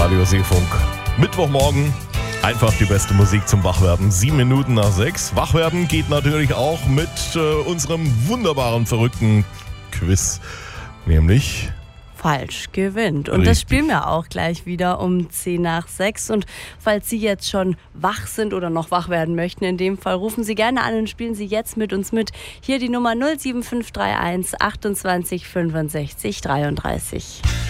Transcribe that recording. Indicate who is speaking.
Speaker 1: Radio Seefunk. Mittwochmorgen, einfach die beste Musik zum Wachwerden. 7 Minuten nach 6. Wachwerden geht natürlich auch mit unserem wunderbaren, verrückten Quiz. Nämlich...
Speaker 2: Falsch gewinnt. Und
Speaker 1: Richtig.
Speaker 2: Das spielen wir auch gleich wieder um 10 nach 6. Und falls Sie jetzt schon wach sind oder noch wach werden möchten, in dem Fall rufen Sie gerne an und spielen Sie jetzt mit uns mit. Hier die Nummer 07531 28 65 33.